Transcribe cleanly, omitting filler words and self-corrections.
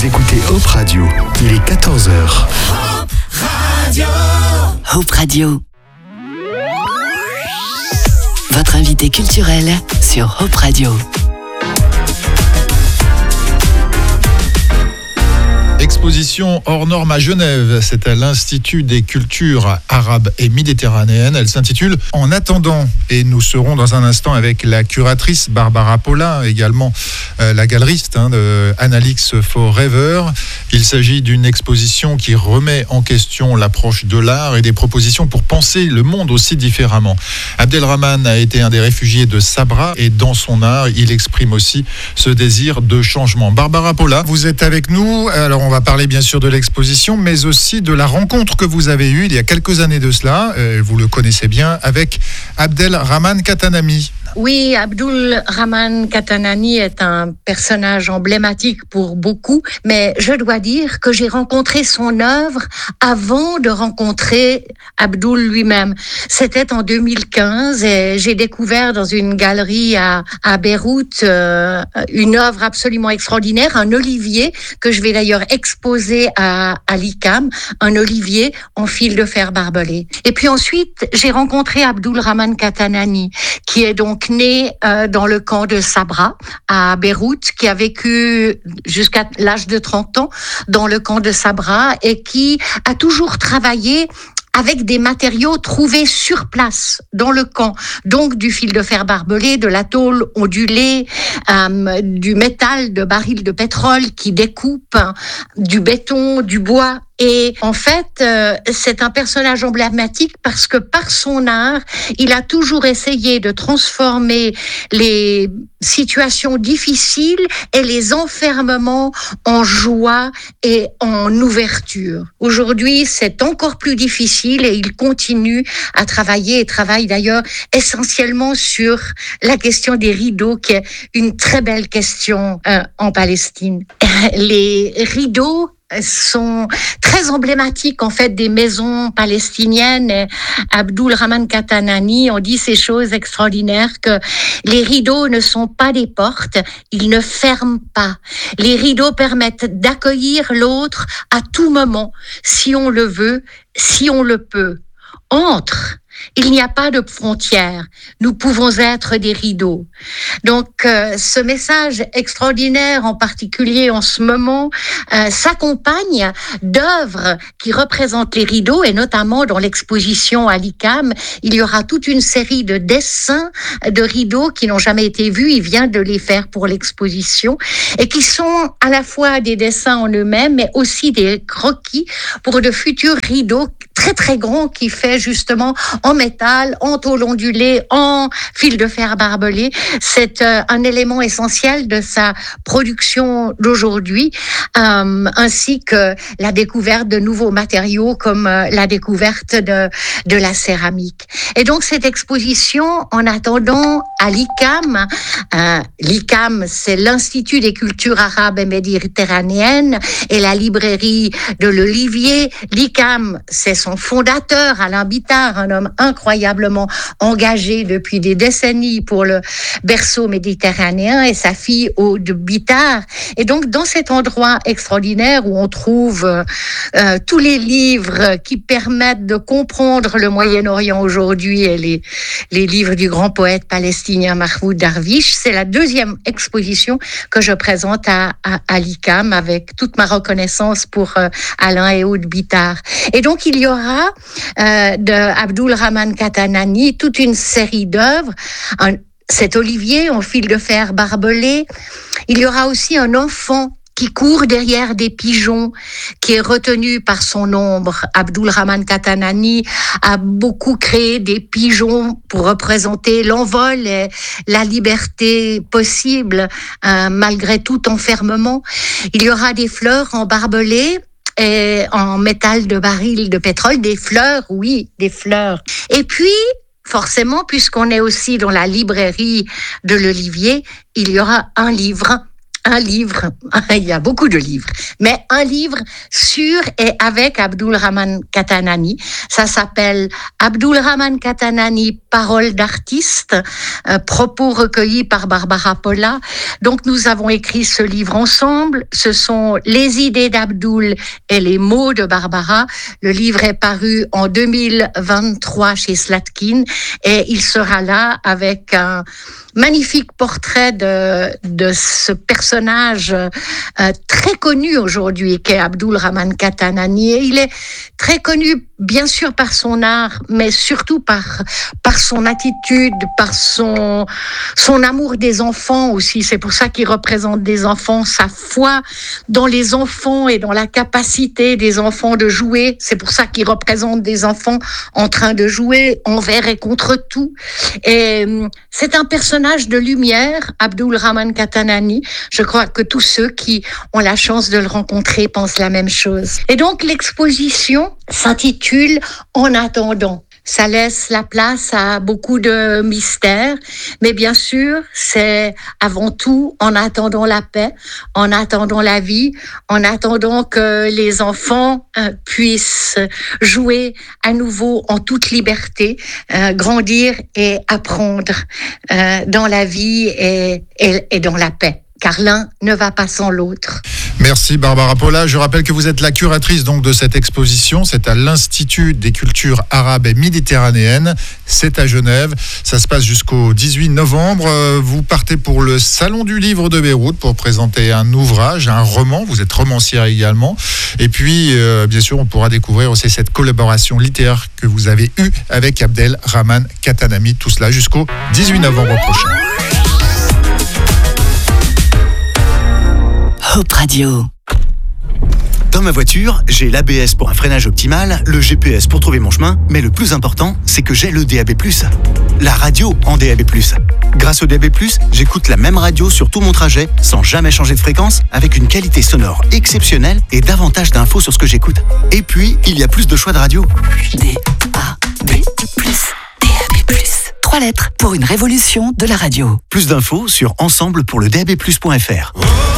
Vous écoutez Hope Radio, il est 14h. Hope Radio. Hope Radio. Votre invité culturel sur Hope Radio. Exposition hors norme à Genève, c'est à l'Institut des cultures arabes et méditerranéennes. Elle s'intitule « En attendant » et nous serons dans un instant avec la curatrice Barbara Paulin, également la galeriste de Analix Forever. Il s'agit d'une exposition qui remet en question l'approche de l'art et des propositions pour penser le monde aussi différemment. Abdelrahman a été un des réfugiés de Sabra et dans son art, il exprime aussi ce désir de changement. Barbara Paulin, vous êtes avec nous. Alors, on va parler bien sûr de l'exposition, mais aussi de la rencontre que vous avez eue il y a quelques années de cela, vous le connaissez bien, avec Abdelrahman Katanani. Oui, Abdelrahman Katanani est un personnage emblématique pour beaucoup, mais je dois dire que j'ai rencontré son œuvre avant de rencontrer Abdul lui-même. C'était en 2015 et j'ai découvert dans une galerie à Beyrouth une œuvre absolument extraordinaire, un olivier que je vais d'ailleurs exposer à l'ICAM, un olivier en fil de fer barbelé. Et puis ensuite, j'ai rencontré Abdelrahman Katanani, qui est donc né dans le camp de Sabra à Beyrouth, qui a vécu jusqu'à l'âge de 30 ans dans le camp de Sabra et qui a toujours travaillé avec des matériaux trouvés sur place, dans le camp. Donc, du fil de fer barbelé, de la tôle ondulée, du métal, de barils de pétrole qui découpe, du béton, du bois. Et en fait, c'est un personnage emblématique parce que par son art, il a toujours essayé de transformer les situations difficiles et les enfermements en joie et en ouverture. Aujourd'hui, c'est encore plus difficile et il continue à travailler et travaille d'ailleurs essentiellement sur la question des rideaux, qui est une très belle question en Palestine. Les rideaux sont très emblématiques en fait des maisons palestiniennes. Et Abdelrahman Katanani en dit ces choses extraordinaires, que les rideaux ne sont pas des portes, ils ne ferment pas. Les rideaux permettent d'accueillir l'autre à tout moment, si on le veut, si on le peut. Entre, il n'y a pas de frontières. Nous pouvons être des rideaux. Donc, ce message extraordinaire, en particulier en ce moment, s'accompagne d'œuvres qui représentent les rideaux, et notamment dans l'exposition à l'ICAM, il y aura toute une série de dessins de rideaux qui n'ont jamais été vus. Il vient de les faire pour l'exposition et qui sont à la fois des dessins en eux-mêmes, mais aussi des croquis pour de futurs rideaux très très grands qui fait justement en métal, en tôle ondulée, en fil de fer barbelé. C'est un élément essentiel de sa production d'aujourd'hui, ainsi que la découverte de nouveaux matériaux comme la découverte de la céramique. Et donc cette exposition, en attendant, à l'ICAM, l'ICAM c'est l'Institut des cultures arabes et méditerranéennes et la librairie de l'Olivier. L'ICAM, c'est son fondateur, Alain Bittard, un homme incroyablement engagé depuis des décennies pour le berceau méditerranéen, et sa fille Aude Bittard. Et donc, dans cet endroit extraordinaire où on trouve tous les livres qui permettent de comprendre le Moyen-Orient aujourd'hui, et les livres du grand poète palestinien Mahmoud Darwish, c'est la deuxième exposition que je présente à l'ICAM, avec toute ma reconnaissance pour Alain et Aude Bittard. Et donc, il y aura de Abdelrahman Katanani toute une série d'œuvres. Cet olivier en fil de fer barbelé. Il y aura aussi un enfant qui court derrière des pigeons, qui est retenu par son ombre. Abdelrahman Katanani a beaucoup créé des pigeons pour représenter l'envol et la liberté possible, malgré tout enfermement. Il y aura des fleurs en barbelé et en métal de baril de pétrole, des fleurs, oui, des fleurs. Et puis, forcément, puisqu'on est aussi dans la librairie de l'Olivier, il y aura un livre un livre, il y a beaucoup de livres, mais un livre sur et avec Abdul Rahman Katanani. Ça s'appelle Abdul Rahman Katanani, paroles d'artiste, propos recueillis par Barbara Polla. Donc nous avons écrit ce livre ensemble. Ce sont les idées d'Abdul et les mots de Barbara. Le livre est paru en 2023 chez Slatkin et il sera là avec un magnifique portrait de ce personnage très connu aujourd'hui qu'est Abdul Rahman Katanani. Et il est très connu bien sûr par son art, mais surtout par son attitude, par son amour des enfants aussi. C'est pour ça qu'il représente des enfants, sa foi dans les enfants et dans la capacité des enfants de jouer. C'est pour ça qu'il représente des enfants en train de jouer envers et contre tout. Et c'est un personnage de lumière, Abdul Rahman Katanani. Je crois que tous ceux qui ont la chance de le rencontrer pensent la même chose. Et donc l'exposition s'intitule « En attendant ». Ça laisse la place à beaucoup de mystères, mais bien sûr, c'est avant tout en attendant la paix, en attendant la vie, en attendant que les enfants puissent jouer à nouveau en toute liberté, grandir et apprendre dans la vie et dans la paix. Car l'un ne va pas sans l'autre. Merci Barbara Polla. Je rappelle que vous êtes la curatrice donc de cette exposition. C'est à l'Institut des cultures arabes et méditerranéennes. C'est à Genève. Ça se passe jusqu'au 18 novembre. Vous partez pour le Salon du Livre de Beyrouth pour présenter un ouvrage, un roman. Vous êtes romancière également. Et puis, bien sûr, on pourra découvrir aussi cette collaboration littéraire que vous avez eue avec Abdel Rahman Katanani. Tout cela jusqu'au 18 novembre prochain. Hope Radio. Dans ma voiture, j'ai l'ABS pour un freinage optimal, le GPS pour trouver mon chemin, mais le plus important, c'est que j'ai le DAB+. La radio en DAB+. Grâce au DAB+, j'écoute la même radio sur tout mon trajet, sans jamais changer de fréquence, avec une qualité sonore exceptionnelle et davantage d'infos sur ce que j'écoute. Et puis, il y a plus de choix de radio. DAB+. DAB+. 3 lettres pour une révolution de la radio. Plus d'infos sur ensemblepourledab+.fr.